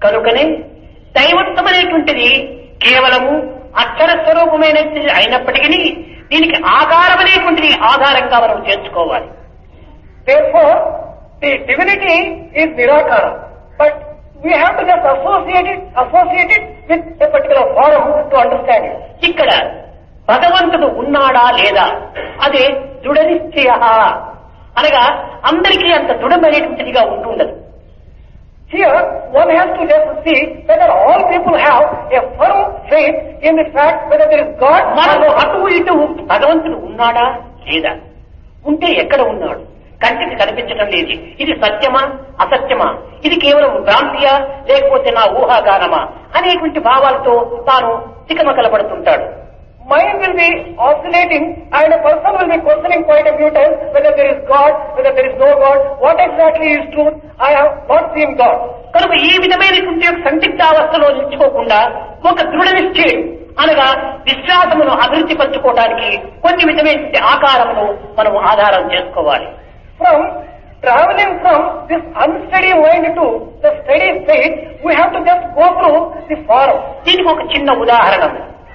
కనుకనే దైవత్వం అనేటువంటిది కేవలము అక్షర స్వరూపమైనది అయినప్పటికీ దీనికి ఆకారం అనేటువంటిది ఆధారంగా మనం చేర్చుకోవాలి. Therefore, the divinity is Nirakara, but we have to just associate it with a particular form to understand it. ఇక్కడ భగవంతుడు ఉన్నాడా లేదా అదే దృఢ నిశ్చయ అనగా అందరికీ అంత దృఢమైనటువంటిదిగా ఉంటుండదు. Here, one has to just see whether all people have a firm faith in the fact whether there is God. మనము అటు ఇటు భగవంతుడు ఉన్నాడా లేదా, ఉంటే ఎక్కడ ఉన్నాడు, కంటికి కనిపించడం లేదు, ఇది సత్యమా అసత్యమా, ఇది కేవలం భ్రాంతియా లేకపోతే నా ఊహాగానమా అనేటువంటి భావాలతో తాను తికమకలపడుతుంటాడు. Mind will be oscillating and a person will be questioning quite a few times whether there is God, whether there is no God, what exactly is truth, I have not seen God. కనుక ఈ విధమైనటువంటి సందిగ్ధావస్థలో నిలుచుకోకుండా ఒక దృఢ నిశ్చయం అనగా విశ్వాసమును అభివృద్ధి పరచుకోవడానికి కొన్ని విధమైనటువంటి ఆకారమును మనం ఆధారం చేసుకోవాలి. Traveling from this unsteady mind to the steady faith, we have to just go through the form. దీనికి ఒక చిన్న ఉదాహరణ,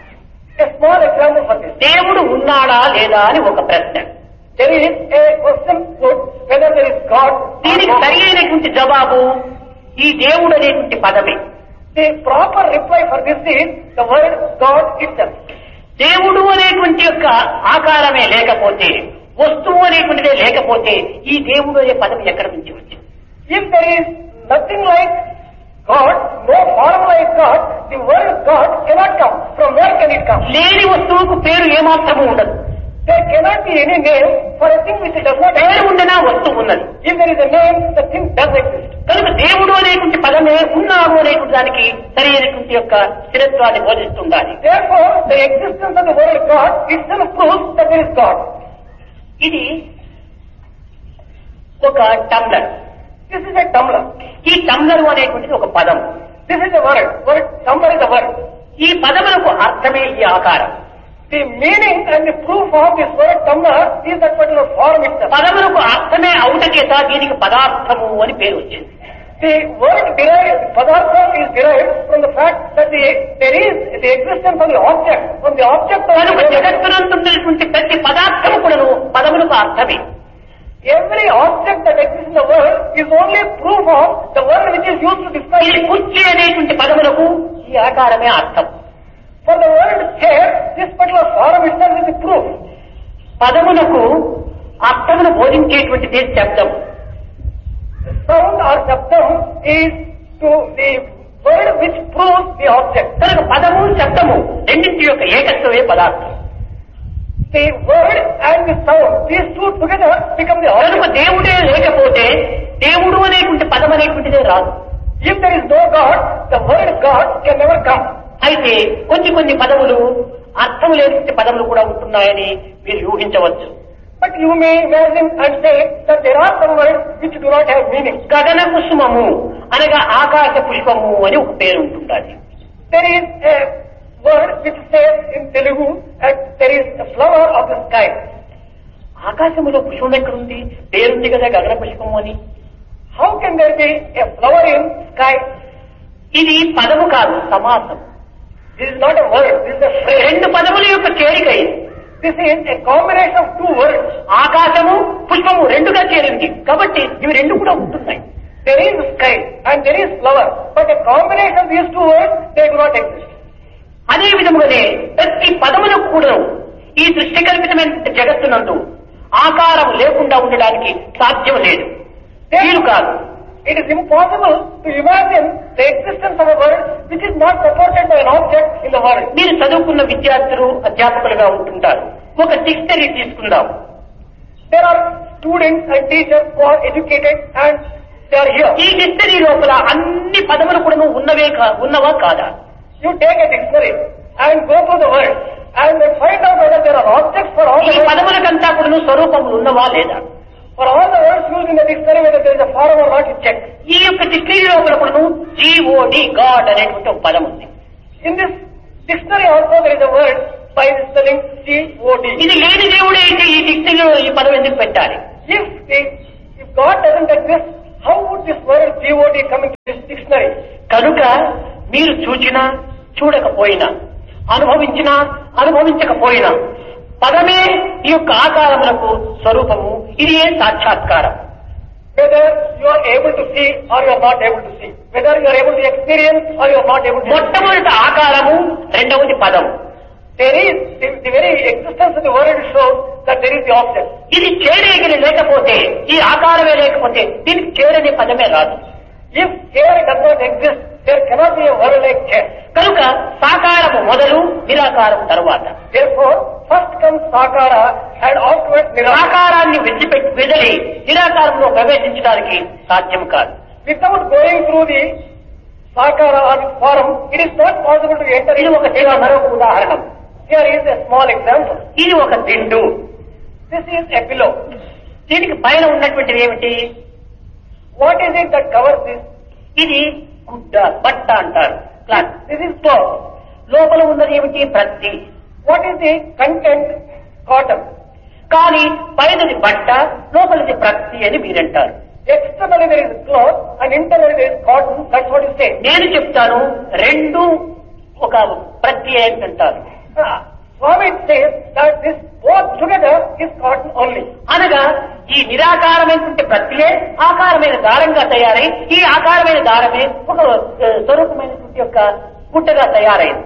a small example for this. దేవుడు ఉన్నాడా లేదా అని ఒక ప్రశ్న. There is a question put whether there is God. దీనికి సరి అయినటువంటి జవాబు ఈ దేవుడు అనేటువంటి పదమే. The proper reply for this is the word God itself. దేవుడు అనేటువంటి యొక్క ఆకారమే లేకపోతే, వస్తువు అనేటువంటిదే లేకపోతే ఈ దేవుడు అనే పదం ఎక్కడి నుంచి వచ్చింది? If there is nothing like God, no form like God, the word God cannot come. From where can it come? లేని వస్తువుకు పేరు ఏమాత్రము ఉండదు. There cannot be any name for a thing which does not exist. పేరు ఉండనా వస్తువు ఉన్నది. If there is a name, the thing does exist. కనుక దేవుడు అనేటువంటి పదమే ఉన్నాడు అనేటువంటి దానికి సరి అయినటువంటి యొక్క స్థిరత్వాన్ని బోధిస్తుండాలి. Therefore, the existence of the word God itself proves that there is God. ఇది ఒక tumbler. This is a tumbler. ఈ టంబ్లర్ అనేటువంటిది ఒక పదం. This is a word. Tumbler is a word. ఈ పదములకు అర్థమే ఈ ఆకారం. The meaning and the proof of this word tumbler is that particular form itself. పదములకు అర్థమే అవుట చేత దీనికి పదార్థము అని పేరు వచ్చింది. The word derived, padartha is derived from the fact that there is the existence of the object. From the object కనుక జగత్తునందున్నటువంటి ప్రతి పదార్థము కూడాను పదములకు అర్థమే. Every object that exists in the world is only proof of the word which is used to describe ఈ it. కుర్చీ అనేటువంటి పదములకు ఈ ఆకారమే అర్థం. For the word chair, this particular form itself is the proof. పదములకు అర్థమును బోధించేటువంటిది శబ్దం. Sound or shabdam is to the word which proves the object. కనుక పదము శబ్దము రెండింటి యొక్క ఏకత్వమే పదార్థం. The word and the sound, these two together become the కనుక object. దేవుడే లేకపోతే దేవుడు అనేటువంటి పదం అనేటువంటిదే రాదు. If there is no God, the word God can never come. అయితే కొన్ని పదములు అర్థం లేని పదములు కూడా ఉంటున్నాయని మీరు ఊహించవచ్చు. But you may imagine and say that there are some words which do not have meaning. గగన కుసుమము అనగా ఆకాశ పుష్పము అని ఒక పేరు ఉంటుండాలి. There is a word which says in Telugu that there is a flower of the sky. ఆకాశములో పుష్పం ఎక్కడుంది? పేరుంది కదా గగన పుష్పము అని. How can there be a flower in sky? ఇది పదము కాదు, సమాసం. This is not a word, this is a phrase. రెండు పదముల యొక్క చేరిక ఇది. This is a combination of two words. ఆకాశము పుష్పము రెండుగా చేరింది కాబట్టి ఇవి రెండు కూడా ఉంటున్నాయి. There is sky and there is flower, but a combination of these two words, they do not exist. అదే విధముగానే ప్రతి పదములకు కూడా ఈ దృష్టి కల్పితమైన జగత్తునందు ఆకారం లేకుండా ఉండడానికి సాధ్యం లేదు, వీలు కాదు. It is impossible to imagine the existence of a word which is not supported by an object in the world. మీరు చదువుకున్న విద్యార్థులు అధ్యాపకులుగా ఉంటుంటారు. ఒక డిక్షనరీ తీసుకుందాం. There are students and teachers who are educated and they are here. ఈ dictionary లోపల అన్ని పదములు కూడా ఉన్నవా కాదా? You take a dictionary and go through the word and then find out whether there are objects for all ఈ the words. పదములకంతా కూడా స్వరూపములు ఉన్నవా లేదా? For all the words used in the dictionary, whether there is a form or not, you check. ఈ యొక్క dictionary లోపల కూడా GOD God అనేటువంటి ఒక పదం ఉంది. In this dictionary also there is a word by the spelling God. ఇది లేని దేవుడే అయితే ఈ డిక్షనరీలో ఈ పదం ఎందుకు పెట్టాలి? If God doesn't exist, how would this word God come into this dictionary? కనుక మీరు చూచినా చూడకపోయినా, అనుభవించినా అనుభవించకపోయినా పదమే ఈ యొక్క ఆకారములకు స్వరూపము. ఇది ఏ సాక్షాత్కారం. Whether you are able to see or you are not able to see, whether you are able to experience or you are not able to experience. మొట్టమొదటి ఆకారము, రెండవది పదము. There is the very existence of the world shows that there is the object. ఇది చేరేగిలి లేకపోతే, ఈ ఆకారమే లేకపోతే దీనికి చేరని పదమే రాదు. If chair does not exist, there cannot be a world like chair. కనుక సాకారము మొదలు, నిరాకారం తరువాత. Therefore, first comes sakara and afterwards nirakara. సాకారాన్ని విదిలి నిరాకారంలో ప్రవేశించడానికి సాధ్యం కాదు. Without going through the sakara or the form, it is not possible to enter. ఇది ఒక చిన్న మరొక ఉదాహరణ. Here is a small example. ఇది ఒక దిండు. This is a pillow. దీనికి పైన ఉన్నటువంటిది ఏమిటి? What is it that covers this? ఇది గుడ్డ, బట్ట అంటారు. క్లాత్. This is cloth. లోపల ఉన్నది ఏమిటి? ప్రత్తి. What is the content? Cotton. కానీ పైనది బట్ట, లోపలిది ప్రత్తి అని మీరంటారు. Externally there is cloth and internally there is cotton. That's what you say. నేను చెప్తాను రెండు ఒక ప్రత్తి అంటారు. Swami says that this both together is cotton only. అనగా ఈ నిరాకారమైనటువంటి ప్రత్యే ఆకారమైన దారంగా తయారై, ఈ ఆకారమైన దారమే ఒక స్వరూపమైనటువంటి యొక్క గుట్టగా తయారైంది.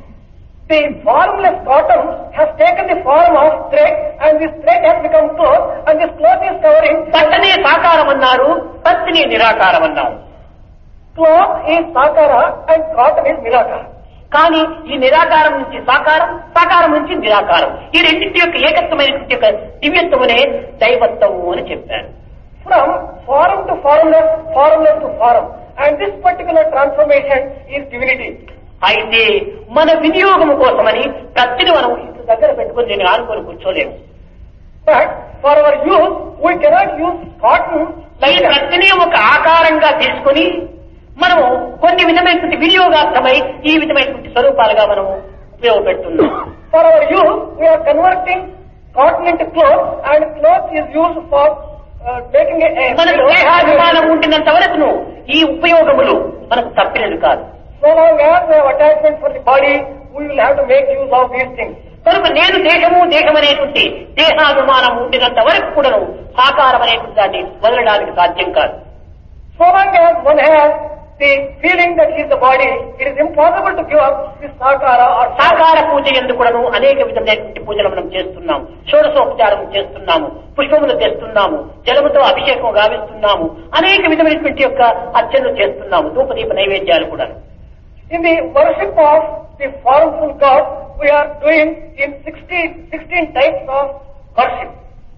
The formless cotton has taken the form of thread and this thread has become cloth and this cloth is covering. బట్టనే సాకారం అన్నారు, ప్రత్తిని నిరాకారం అన్నారు. Cloth is sakara and cotton is nirakara. కానీ ఈ నిరాకారం నుంచి సాకారం, సాకారం నుంచి నిరాకారం, ఈ రెండింటి యొక్క ఏకత్వమైనటువంటి యొక్క దివ్యత్వమునే దైవత్వము అని చెప్పారు. From form to formless, formless to form, and this particular transformation is divinity. అయితే మన వినియోగము కోసమని ప్రతిని మనం ఇంటి దగ్గర పెట్టుకుని నేను ఆనుకొని కూర్చోలేము. But for our use, we cannot use cotton ఈ like that. ప్రతిని ఒక ఆకారంగా తీసుకుని మనము కొన్ని విధమైనటువంటి వినియోగార్థమై ఈ విధమైనటువంటి స్వరూపాలుగా మనము ఉపయోగపెడుతున్నాం. For our use, we are converting cotton into cloth, and cloth is used for making మన దేహాభిమానం ఉండినంత వరకు ఈ ఉపయోగములు మనకు తప్పినది కాదు. So long as we have attachment for the body, we will have to make use of these things. కనుక నేను దేహము దేహమనేటువంటి దేహాభిమానం ఉండినంత వరకు కూడాను సాకారం అనేటువంటి దాన్ని వదలడానికి సాధ్యం కాదు. So long as one has the feeling that he is the body, it is impossible to give up this sakara or సాకార పూజ ఎందుకు కూడాను అనేక విధమైనటువంటి పూజలు మనం చేస్తున్నాము. షోడశోపచారం చేస్తున్నాము, పుష్పములు తెస్తున్నాము, జలముతో అభిషేకం గావిస్తున్నాము, అనేక విధమైనటువంటి యొక్క అర్చనలు చేస్తున్నాము, ధూపదీప నైవేద్యాలు కూడా. in the worship of the formful God, we are doing in 16 types of worship.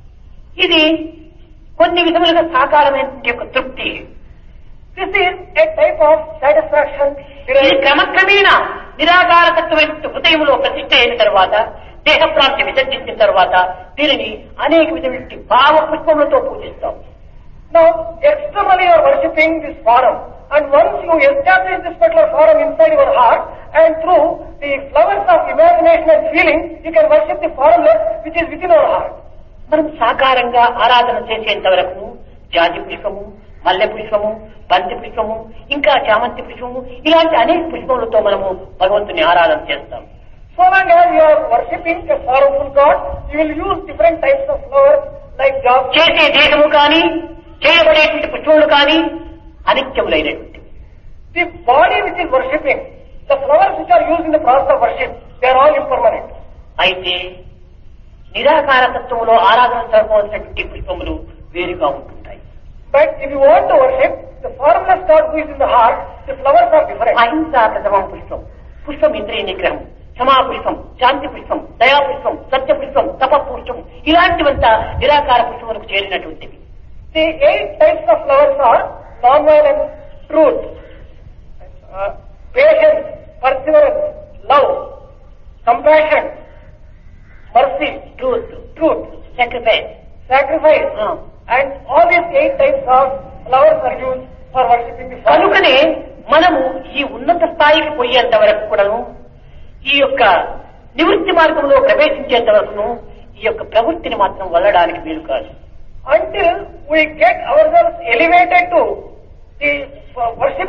ఇది కొన్ని విధములుగా సాకారమైనటువంటి యొక్క తృప్తి. This is a type of satisfaction. ఇది క్రమక్రమేణా నిరాకారతత్వమైన హృదయంలో ప్రతిష్ఠ అయిన తర్వాత, దేహప్రాంతి విసర్జించిన తర్వాత దీనిని అనేక విధమైన భావ పుష్పములతో పూజిస్తాం. Now, externally you are worshipping this form, and once you establish this particular form inside your heart, and through the flowers of imagination and feeling, you can worship the formless which is within our heart. మనం సాకారంగా ఆరాధన చేసేంత వరకు జాజి పుష్పము, మల్లె పుష్పము, బంతి పుష్పము, ఇంకా చామంతి పుష్పము, ఇలాంటి అనేక పుష్పములతో మనము భగవంతుని ఆరాధన చేస్తాం. So long as you are worshipping a formful God, you will use different types of flowers like jasmine. చేసే దేహము కానీ, చేయబడేటువంటి పుష్పములు కానీ అనిత్యములైనటువంటివి. The body which is worshipping, the flowers which are used in the process of worship, they are all impermanent. అయితే నిరాకార తత్వంలో ఆరాధన జరపవలసినటువంటి పుష్పములు వేరుగా ఉంటుంటాయి. But if you want to worship the formless God who is in the heart, the flowers are different. అహింసా ప్రథమం పుష్పం, పుష్పం ఇంద్రియ నిగ్రహం, క్షమా పుష్పం, శాంతి పుష్పం, దయా పుష్పం, సత్య పుష్పం, తప పుష్పం, ఇలాంటివంతా నిరాకార పుష్పములకు చేరినటువంటివి. The 8 types of flowers are non-violence, truth, patience, perseverance, love, compassion, mercy, truth, sacrifice, and all these 8 types of flowers are used for worshipping the Father. కనుకనే మనము ఈ ఉన్నత స్థాయికి పోయేంత వరకు కూడాను, ఈ యొక్క నివృత్తి మార్గంలో ప్రవేశించేంత వరకును ఈ యొక్క ప్రవృత్తిని మాత్రం వదలడానికి వీలు కాదు. Until we get ourselves elevated to the worship